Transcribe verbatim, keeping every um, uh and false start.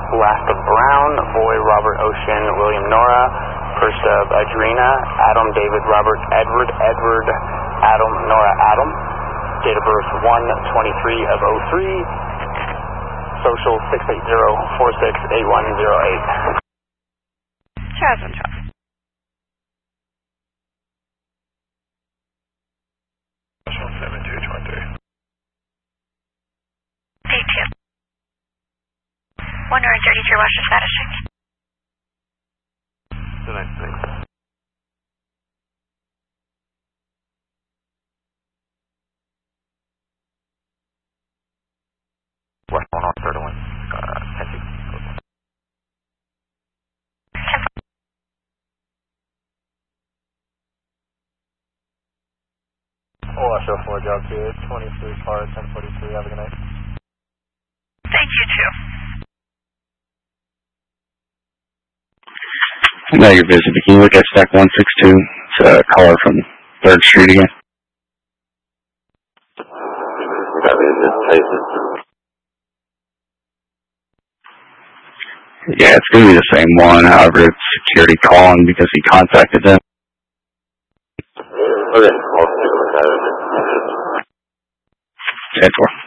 Last of Brown, Boy Robert Ocean, William Nora. First of Adrena, Adam David Robert Edward, Edward Adam Nora Adam. Date of birth one twenty-three of oh three. Social six eight zero four six eight one zero eight. Charles and Charles. seven two two one three. Day two. one hundred thirty-three, what's your status check? two nine six. West one on third one. Uh, ten two. Oh, I show four job two, twenty-three car, ten forty-three. Have a good night. Thank you, too. Now you're busy, but can you look at stack one six two? It's a caller from third Street again. Yeah, it's going to be the same one, however, it's security calling because he contacted them. Okay, I'll stick with that. ten four.